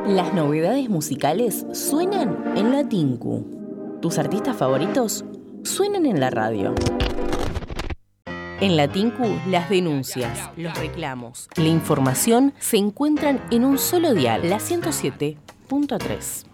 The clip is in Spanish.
Las novedades musicales suenan en la Tinku. Tus artistas favoritos suenan en la radio. En la Tinku, las denuncias, los reclamos, la información se encuentran en un solo dial, la 107.3.